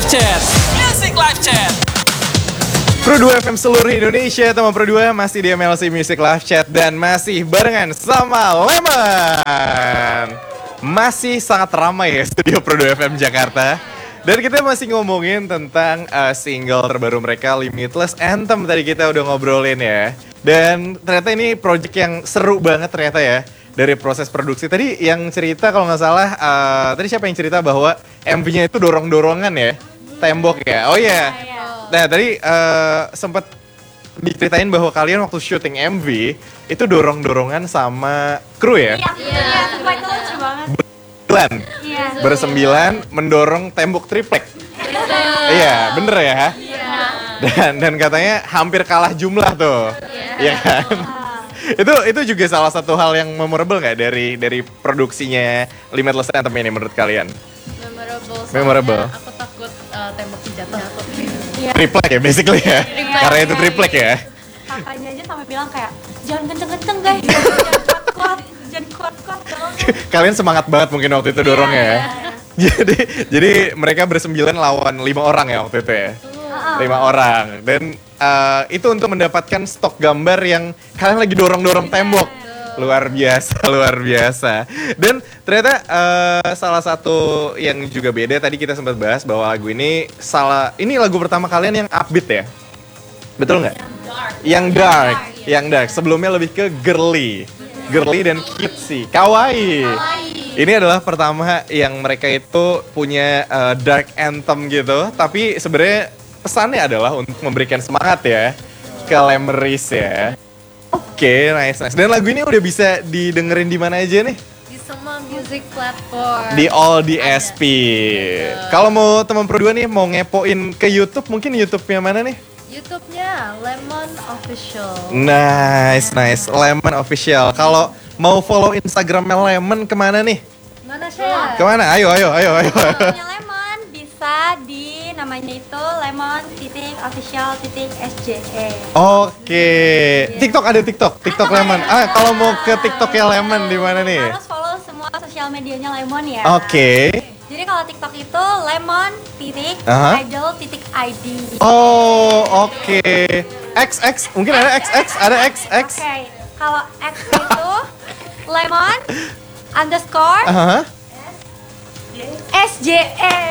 Chat. Music Live Chat. Pro 2 FM seluruh Indonesia, teman Pro 2 masih di MLC Music Live Chat dan masih barengan sama Lemon. Masih sangat ramai ya studio Pro 2 FM Jakarta. Dan kita masih ngomongin tentang single terbaru mereka, Limitless Anthem. Tadi kita udah ngobrolin ya. Dan ternyata ini project yang seru banget ternyata ya. Dari proses produksi. Tadi yang cerita kalau nggak salah, tadi siapa yang cerita bahwa MV-nya itu dorong-dorongan ya? Tembok ya? Oh iya. Nah tadi sempat diceritain bahwa kalian waktu syuting MV itu dorong-dorongan sama kru ya? Iya, sumpah itu lucu banget. Iya. Bersembilan mendorong tembok triplek. Iya, bener ya? Dan katanya hampir kalah jumlah tuh. Iya kan? Itu juga salah satu hal yang memorable nggak dari produksinya Limitless Anthem ini menurut kalian? Memorable. Aku takut temboknya jatuh. Triplek ya basically ya? Karena itu triplek ya? Kakaknya aja sampai bilang kayak, jangan kenceng-kenceng guys, jangan kuat-kuat, jangan kuat-kuat dong. Kalian semangat banget mungkin waktu itu dorong ya? Jadi mereka bersembilan lawan 5 orang ya waktu itu ya? 5 orang. Dan itu untuk mendapatkan stok gambar yang kalian lagi dorong-dorong tembok. Luar biasa. Dan ternyata salah satu yang juga beda, tadi kita sempat bahas bahwa lagu ini lagu pertama kalian yang upbeat ya? Betul nggak? Yang dark. Sebelumnya lebih ke girly dan cutesy, kawaii. Ini adalah pertama yang mereka itu punya dark anthem gitu, tapi sebenarnya pesannya adalah untuk memberikan semangat ya ke Lemeris ya. Oke, nice. Dan lagu ini udah bisa didengerin di mana aja nih? Di semua music platform. Di all DSP. Kalau mau teman Pro 2 nih mau ngepoin ke YouTube, mungkin YouTube-nya mana nih? YouTube-nya Lemon Official. Nice. Lemon Official. Kalau mau follow Instagramnya Lemon kemana nih? Mana Syah? Kemana? Ayo. Namanya Lemon bisa di namanya itu lemon.official.sje. Oke. TikTok ada TikTok Lemon. Kalau mau ke TikToknya Lemon di mana nih? Harus follow semua sosial medianya Lemon ya. Oke. Jadi kalau TikTok itu lemon.idol.id. Oh, oke. XX, mungkin ada XX, ada XX. Oke, kalau X itu lemon underscore SJE.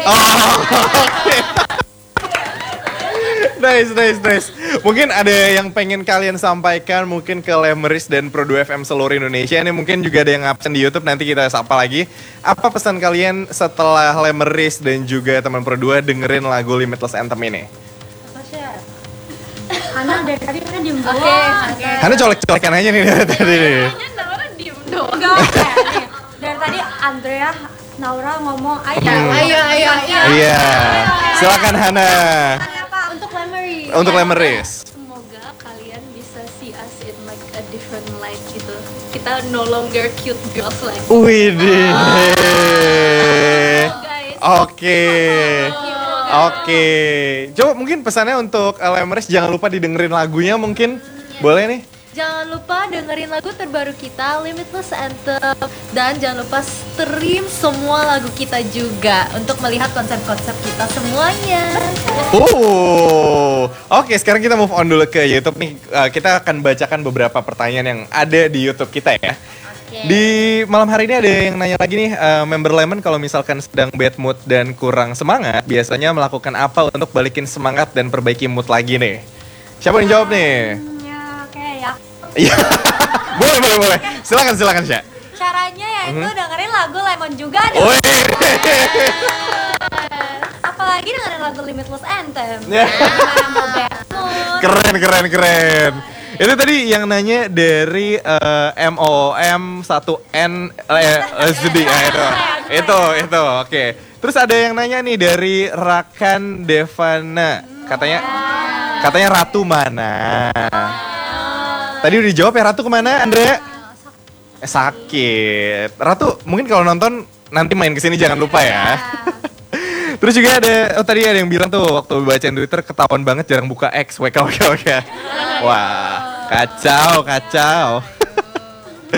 Nice. Mungkin ada yang pengen kalian sampaikan mungkin ke Lemeris dan Pro 2 FM seluruh Indonesia. Ini mungkin juga ada yang absen di YouTube, nanti kita sapa lagi. Apa pesan kalian setelah Lemeris dan juga teman Pro 2 dengerin lagu Limitless Anthem ini? Hana dari tadi kan diem doang. Oke. Hana colek-colekan aja nih dari tadi nih. Naura diem doang. Enggak, nih. Dari tadi Andrea, Naura ngomong ayo. Iya. Silakan Hana. Untuk Lemery. Untuk Lemeris. Semoga kalian bisa see us in like a different light gitu. Kita no longer cute girls lagi. Widih. Guys. Oke. Coba mungkin pesannya untuk Lemeris, jangan lupa didengerin lagunya mungkin. Boleh nih? Jangan lupa dengerin lagu terbaru kita, Limitless Anthem. Dan jangan lupa stream semua lagu kita juga untuk melihat konsep-konsep kita semuanya. Oke, sekarang kita move on dulu ke YouTube nih. Kita akan bacakan beberapa pertanyaan yang ada di YouTube kita ya. Di malam hari ini ada yang nanya lagi nih, member Lemon kalau misalkan sedang bad mood dan kurang semangat, biasanya melakukan apa untuk balikin semangat dan perbaiki mood lagi nih? Siapa yang jawab nih? Iya, boleh. Silakan Syah. Caranya ya itu dengerin lagu Lemon juga deh. Apalagi dengerin lagu Limitless Anthem. Keren. Itu tadi yang nanya dari MOM1N SD itu oke. Terus ada yang nanya nih dari Rakan Devana, katanya Ratu mana? Tadi udah dijawab ya, Ratu kemana Andre? Sakit. Ratu mungkin kalau nonton nanti main kesini jangan lupa ya. Terus juga ada, tadi ada yang bilang tuh waktu bacain Twitter ketahuan banget jarang buka X, WK. Wah, kacau.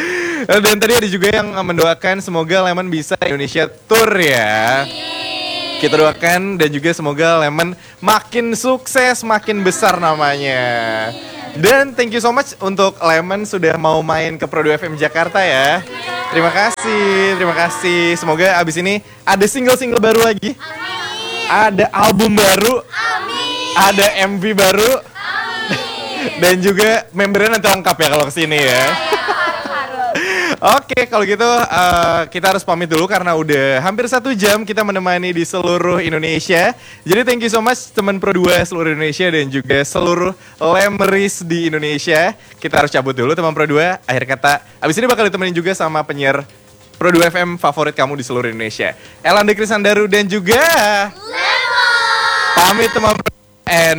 Dan tadi ada juga yang mendoakan semoga Lemon bisa Indonesia Tour ya. Kita doakan dan juga semoga Lemon makin sukses, makin besar namanya. Dan thank you so much untuk Lemon sudah mau main ke Pro 2 FM Jakarta ya. Terima kasih. Semoga abis ini ada single-single baru lagi. Ada album baru. Ada MV baru. Dan juga membernya nanti lengkap ya kalau kesini ya. Oke, kalau gitu kita harus pamit dulu karena udah hampir 1 jam kita menemani di seluruh Indonesia. Jadi thank you so much teman Pro 2 seluruh Indonesia dan juga seluruh Lemeris di Indonesia. Kita harus cabut dulu teman Pro 2. Akhir kata, abis ini bakal ditemenin juga sama penyiar Pro 2 FM favorit kamu di seluruh Indonesia. Elanda Krisandaru dan juga Lemon. Pamit teman Pro 2 and